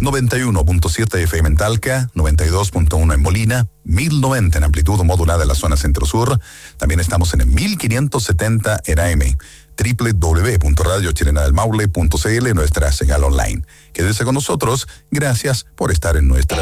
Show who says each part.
Speaker 1: 91.7 FM en Talca, 92.1 en Molina, 1090 en amplitud modulada en la zona centro-sur. También estamos en el 1570 en AM. www.radiochilenadelmaule.cl, nuestra señal online. Quédese con nosotros. Gracias por estar en nuestra